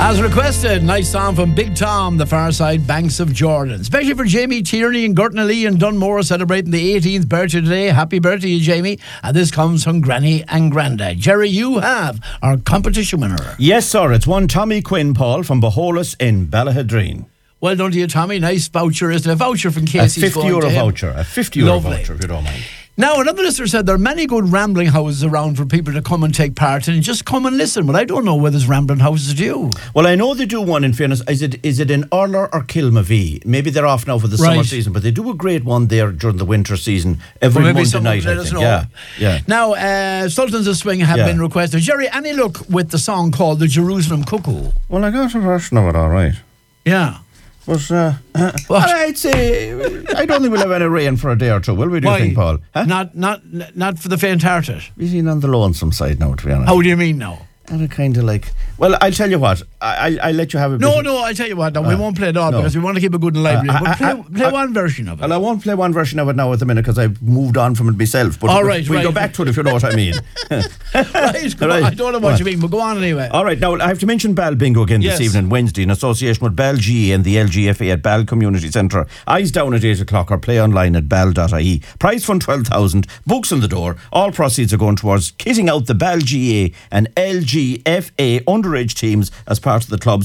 As requested, nice song from Big Tom, The Far Side Banks of Jordan. Especially for Jamie Tierney and Gurtna Lee and Dunmore celebrating the 18th birthday today. Happy birthday, Jamie. And this comes from Granny and Grandad. Jerry, you have our competition winner. Yes, sir. It's one Tommy Quinn, Paul, from Boholas in Ballahadreen. Well done to you, Tommy. Nice voucher, isn't it? A voucher from Casey's. A €50 voucher. A €50 voucher, if you don't mind. Now, another listener said there are many good rambling houses around for people to come and take part in and just come and listen. But I don't know where there's rambling houses do. Well, I know they do one, in fairness. Is it in Urler or Kilmavee? Maybe they're off now for the summer season, but they do a great one there during the winter season every Monday night, I think. Yeah. Now, Sultans of Swing have been requested. Jerry, any luck with the song called The Jerusalem Cuckoo? Well, I got a version of it, all right. Yeah. But I'd say I don't think we'll have any rain for a day or two, will we? Do you think, Paul? Huh? Not for the faint-hearted. We're on the lonesome side now, to be honest. How do you mean now? And kind of like, well, I'll tell you what. I'll let you have a bit. No, I'll tell you what. We won't play it all because we want to keep it good and lively. But play one version of it. Well, I won't play one version of it now at the minute because I've moved on from it myself. But we'll go back to it if you know what I mean. Right. I don't know what you mean, but go on anyway. All right. Now, I have to mention Ball Bingo again this evening, Wednesday, in association with Ball GA and the LGFA at Ball Community Centre. Eyes down at 8 o'clock or play online at ball.ie. Prize fund 12,000. Books on the door. All proceeds are going towards kitting out the Ball GA and LGFA underage teams as part of the club's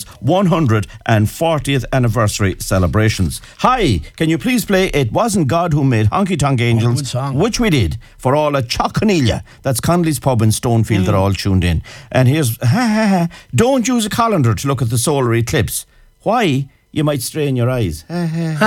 140th anniversary celebrations. Hi, can you please play It Wasn't God Who Made Honky Tonk Angels, which we did, for all at Choconelia. That's Connolly's Pub in Stonefield. They're all tuned in. And here's, don't use a colander to look at the solar eclipse. Why? You might strain your eyes. Be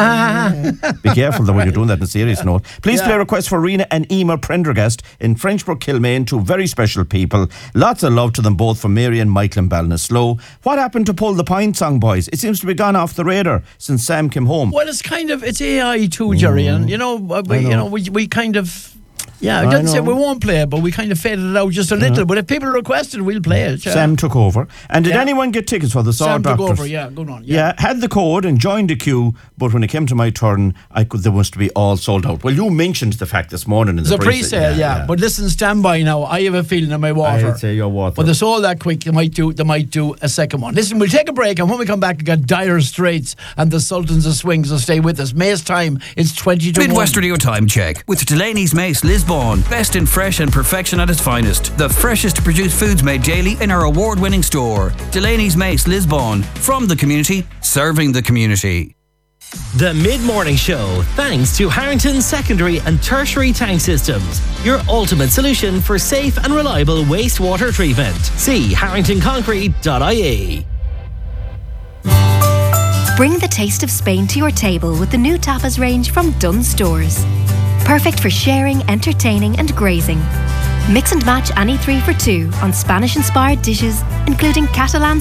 careful though when you're doing that in a serious note. Please play a request for Rena and Emer Prendergast in Frenchbrook, Kilmaine, two very special people. Lots of love to them both from Mary and Michael and Ballinasloe. What happened to Pull the Pint song, boys? It seems to be gone off the radar since Sam came home. Well, it's AI too, Jerry, and we kind of. Yeah, I didn't say we won't play it, but we kind of faded it out just a little. But if people requested, we'll play it. Yeah. Sam took over. And did anyone get tickets for the Saw Sam Doctors? Sam took over, good on. Yeah, had the code and joined the queue, but when it came to my turn, they must be all sold out. Well, you mentioned the fact this morning in the pre-sale. Yeah. But listen, stand by now. I have a feeling in my water. I'd say your water. But they're sold that quick, they might do a second one. Listen, we'll take a break, and when we come back, we've got Dire Straits and the Sultans of Swing, so stay with us. May's time, it's 20 to 1. Midwest Radio Time Check with Delaney's Mace Lisbon. Best in fresh and perfection at its finest. The freshest produced foods made daily in our award-winning store. Delaney's Mace Lisbon. From the community, serving the community. The Mid-Morning Show, thanks to Harrington Secondary and Tertiary Tank Systems, your ultimate solution for safe and reliable wastewater treatment. See harringtonconcrete.ie. Bring the taste of Spain to your table with the new tapas range from Dunnes Stores. Perfect for sharing, entertaining and grazing. Mix and match any 3 for 2 on Spanish-inspired dishes, including Catalan